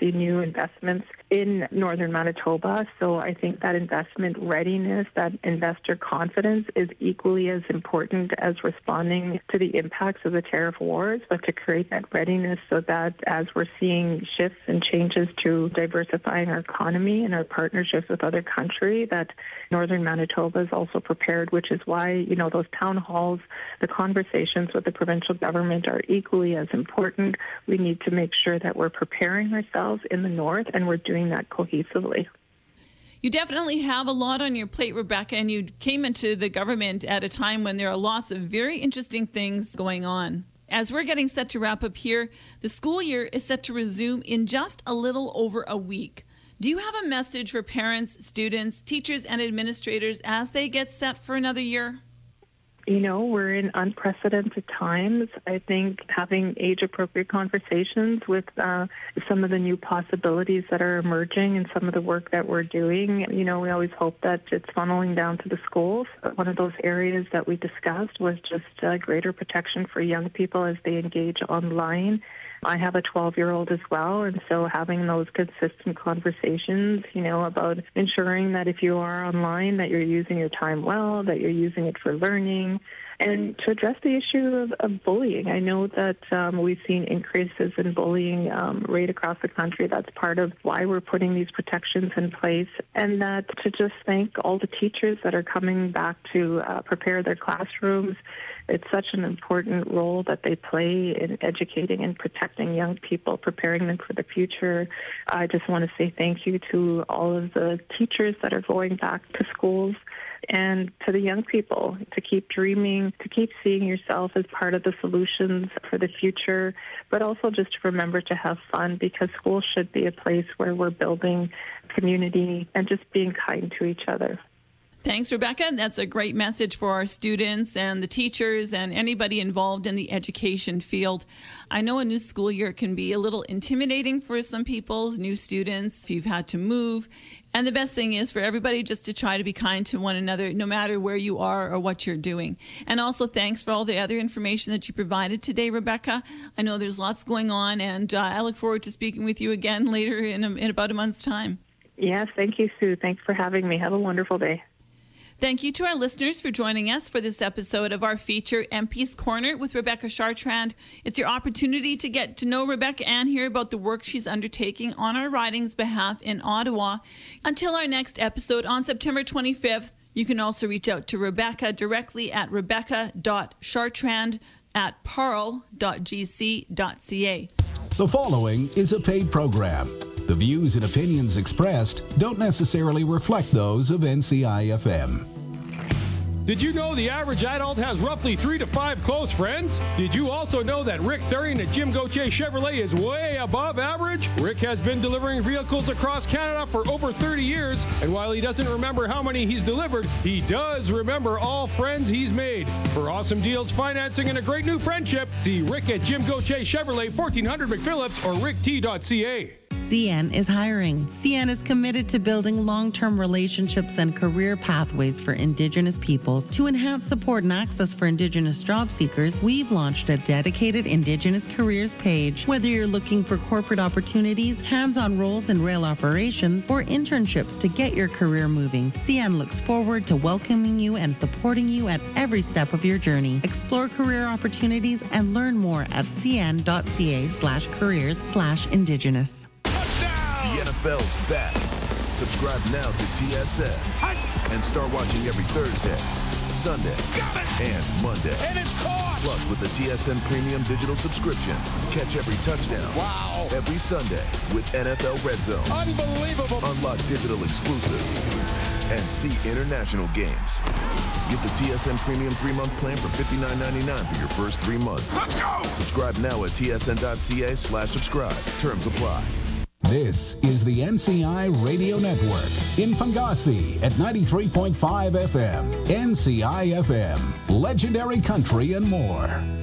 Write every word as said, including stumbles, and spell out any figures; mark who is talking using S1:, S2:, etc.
S1: see new investments in northern Manitoba. So I think that investment readiness, that investor confidence is equally as important as responding to the impacts of the tariff wars, but to create that readiness so that as we're seeing shifts and changes to diversifying our economy and our partnerships with other countries, that northern Manitoba is also prepared, which is why, you know, those town halls, the conversations with the provincial government are equally as important. We need to make sure that we're preparing ourselves in the north, and we're doing that cohesively.
S2: You definitely have a lot on your plate, Rebecca, and you came into the government at a time when there are lots of very interesting things going on. As we're getting set to wrap up here, the school year is set to resume in just a little over a week. Do you have a message for parents, students, teachers, and administrators as they get set for another year?
S1: You know, we're in unprecedented times. I think having age-appropriate conversations with uh, some of the new possibilities that are emerging and some of the work that we're doing, you know, we always hope that it's funneling down to the schools. One of those areas that we discussed was just uh, greater protection for young people as they engage online. I have a twelve-year-old as well, and so having those consistent conversations, you know, about ensuring that if you are online, that you're using your time well, that you're using it for learning, and to address the issue of, of bullying. I know that um, we've seen increases in bullying um, right across the country. That's part of why we're putting these protections in place, and that to just thank all the teachers that are coming back to uh, prepare their classrooms. It's such an important role that they play in educating and protecting young people, preparing them for the future. I just want to say thank you to all of the teachers that are going back to schools, and to the young people to keep dreaming, to keep seeing yourself as part of the solutions for the future, but also just to remember to have fun, because school should be a place where we're building community and just being kind to each other.
S2: Thanks, Rebecca. That's a great message for our students and the teachers and anybody involved in the education field. I know a new school year can be a little intimidating for some people, new students, if you've had to move. And the best thing is for everybody just to try to be kind to one another, no matter where you are or what you're doing. And also thanks for all the other information that you provided today, Rebecca. I know there's lots going on, and uh, I look forward to speaking with you again later in, a, in about a month's time.
S1: Yes, thank you, Sue. Thanks for having me. Have a wonderful day.
S2: Thank you to our listeners for joining us for this episode of our feature, M P's Corner with Rebecca Chartrand. It's your opportunity to get to know Rebecca and hear about the work she's undertaking on our riding's behalf in Ottawa. Until our next episode on September twenty-fifth, you can also reach out to Rebecca directly at rebecca dot chartrand at parle dot g c dot c a.
S3: The following is a paid program. The views and opinions expressed don't necessarily reflect those of N C I F M.
S4: Did you know the average adult has roughly three to five close friends? Did you also know that Rick Therian at Jim Gauthier Chevrolet is way above average? Rick has been delivering vehicles across Canada for over thirty years, and while he doesn't remember how many he's delivered, he does remember all friends he's made. For awesome deals, financing, and a great new friendship, see Rick at Jim Gauthier Chevrolet, fourteen hundred McPhillips, or rick t dot c a.
S5: C N is hiring. C N is committed to building long-term relationships and career pathways for Indigenous peoples. To enhance support and access for Indigenous job seekers, we've launched a dedicated Indigenous careers page. Whether you're looking for corporate opportunities, hands-on roles in rail operations, or internships to get your career moving, C N looks forward to welcoming you and supporting you at every step of your journey. Explore career opportunities and learn more at cn.ca slash careers slash Indigenous.
S6: The N F L's back. Subscribe now to T S N and start watching every Thursday, Sunday, and Monday.
S7: And it's caught!
S6: Plus, with the T S N Premium Digital subscription, catch every touchdown.
S7: Wow!
S6: Every Sunday with N F L Red Zone.
S7: Unbelievable!
S6: Unlock digital exclusives and see international games. Get the T S N Premium three-month plan for fifty-nine ninety-nine for your first three months.
S7: Let's go!
S6: Subscribe now at tsn.ca slash subscribe. Terms apply.
S3: This is the N C I Radio Network in Pangasi at ninety-three point five F M. N C I F M, legendary country and more.